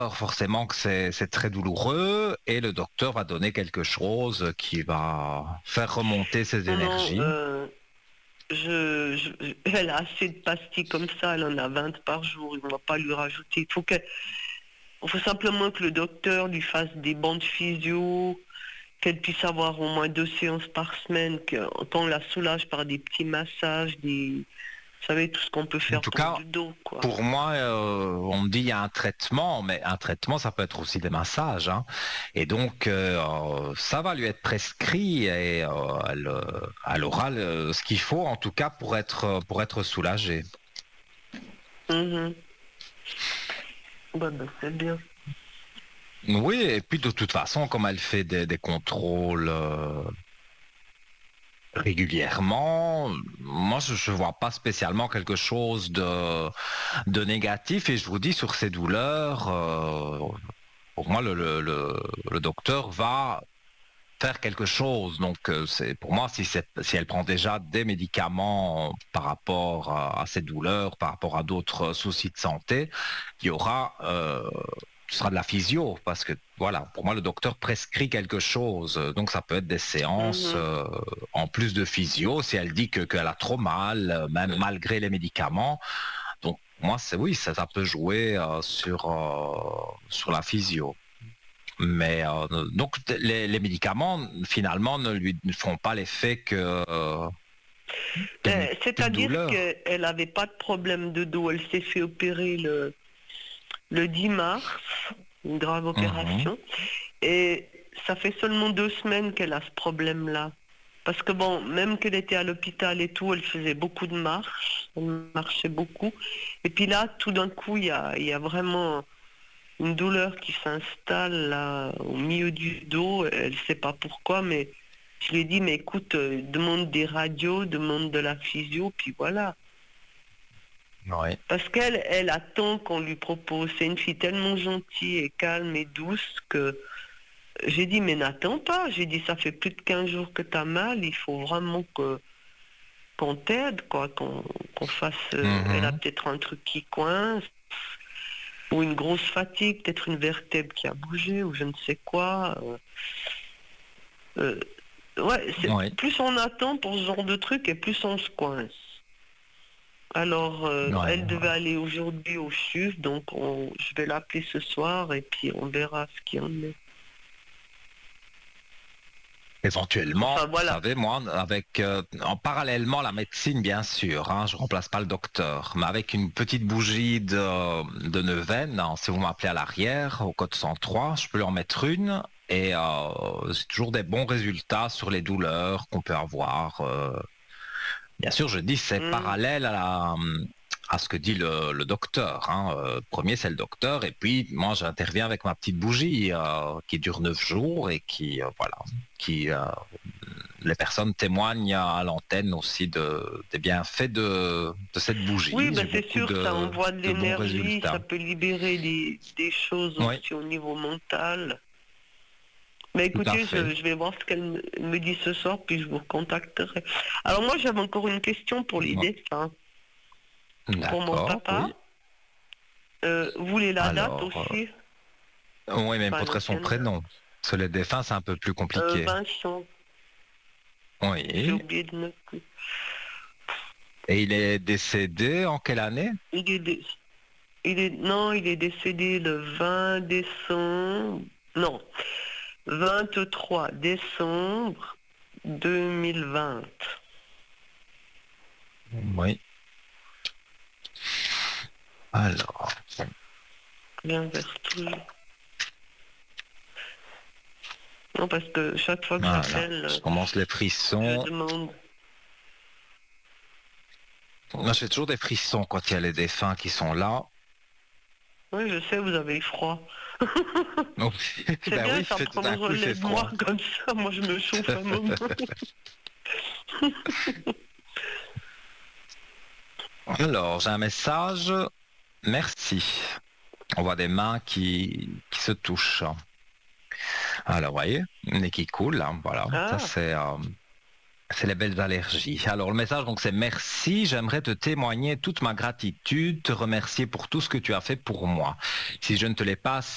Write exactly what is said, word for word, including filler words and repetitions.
forcément que c'est, c'est très douloureux et le docteur va donner quelque chose qui va faire remonter ses Non, non, énergies. euh, je, je- elle a assez de pastilles comme ça, elle en a vingt par jour, on ne va pas lui rajouter. Il faut que, il faut simplement que le docteur lui fasse des bandes physio, qu'elle puisse avoir au moins deux séances par semaine, que- qu'on la soulage par des petits massages, des, vous savez, tout ce qu'on peut En faire tout pour cas, du dos, quoi. pour moi, euh, on me dit il y a un traitement, mais un traitement, ça peut être aussi des massages. Hein. Et donc, euh, ça va lui être prescrit et euh, elle, euh, elle aura le- ce qu'il faut, en tout cas, pour être, pour être soulagée. Mhm. Bah, bah, c'est bien. Oui, et puis de toute façon, comme elle fait des, des contrôles euh, régulièrement, moi je ne vois pas spécialement quelque chose de, de négatif. Et je vous dis, sur ces douleurs, euh, pour moi, le, le, le, le docteur va faire quelque chose. Donc, euh, c'est pour moi, si, c'est, si elle prend déjà des médicaments par rapport à, à ces douleurs, par rapport à d'autres soucis de santé, il y aura, euh, ce sera de la physio, parce que voilà, pour moi, le docteur prescrit quelque chose. Donc, ça peut être des séances Mhm. euh, en plus de physio, si elle dit que qu'elle a trop mal, euh, même malgré les médicaments. Donc, moi, c'est oui, ça, ça peut jouer euh, sur euh, sur la physio. Mais euh, donc les, les médicaments finalement ne lui ne font pas l'effet que euh, qu'elle n'ait Euh, plus de C'est-à-dire douleur. qu'elle n'avait pas de problème de dos, elle s'est fait opérer le, le dix mars, une grave Mhm. opération, et ça fait seulement deux semaines qu'elle a ce problème-là. Parce que bon, même qu'elle était à l'hôpital et tout, elle faisait beaucoup de marches, elle marchait beaucoup. Et puis là, tout d'un coup, il y a, il y a vraiment une douleur qui s'installe là au milieu du dos. Elle ne sait pas pourquoi, mais je lui ai dit, mais écoute, euh, demande des radios, demande de la physio, puis voilà. Ouais. Parce qu'elle, elle attend qu'on lui propose. C'est une fille tellement gentille et calme et douce que j'ai dit, mais n'attends pas. J'ai dit, ça fait plus de quinze jours que tu as mal, il faut vraiment que qu'on t'aide, quoi, qu'on qu'on fasse... euh, elle a Mhm. peut-être un truc qui coince, ou une grosse fatigue, peut-être une vertèbre qui a bougé, ou je ne sais quoi. euh, euh, ouais, c'est, Ouais. plus on attend pour ce genre de truc, et plus on se coince. Alors, euh, Ouais. elle devait aller aujourd'hui au C U F, donc on- je vais l'appeler ce soir, et puis on verra ce qu'il y en est. Éventuellement, Enfin, vous voilà. savez, moi, avec euh, en parallèlement la médecine, bien sûr, hein, je remplace pas le docteur, mais avec une petite bougie de, de neuvaine, hein, si vous m'appelez à l'arrière, au code cent trois, je peux leur mettre une et euh, c'est toujours des bons résultats sur les douleurs qu'on peut avoir. euh. Bien sûr, je dis c'est Hmm. parallèle à la, à ce que dit le, le docteur. Hein. Euh, premier, c'est le docteur, et puis moi, j'interviens avec ma petite bougie euh, qui dure neuf jours et qui, euh, voilà, qui euh, les personnes témoignent à l'antenne aussi de, des bienfaits de, de cette Oui, bougie. J'ai ben c'est beaucoup sûr, ça de, envoie de de bons l'énergie, résultats. ça peut libérer des, des choses Oui, aussi au niveau mental. Mais tout à écoutez, fait. je, je vais voir ce qu'elle me me dit ce soir, puis je vous recontacterai. Alors moi, j'avais encore une question pour les défunts. Pour mon D'accord, papa, oui. euh, vous voulez la date Alors, aussi? euh, oui, mais il me Enfin, faudrait son l'ancienne date. prénom. Parce que les défunts, c'est un peu plus Euh, compliqué. Vincent, j'ai Oui. oublié de noter. Et il est décédé en quelle année? Il est, dé- il est, non, il est décédé le vingt décembre, non, vingt-trois décembre deux mille vingt. Oui. Alors, Bien vers tout. Non, parce que chaque fois que voilà. j'appelle, Je euh, commence les je frissons. demande. Moi, j'ai toujours des frissons quand il y a les défunts qui sont là. Oui, je sais, vous avez froid. Donc, C'est ben bien, oui, ça fait- prend d'un le coup, il relais fait de moi froid. comme ça. Moi, je me chauffe un moment. Alors, j'ai un message. Merci. On voit des mains qui, qui se touchent. Alors, vous voyez, nez qui coule, hein, voilà. Ça, Ah, c'est euh, c'est les belles allergies. Alors, le message, donc, c'est merci. J'aimerais te témoigner toute ma gratitude, te remercier pour tout ce que tu as fait pour moi. Si je ne te l'ai pas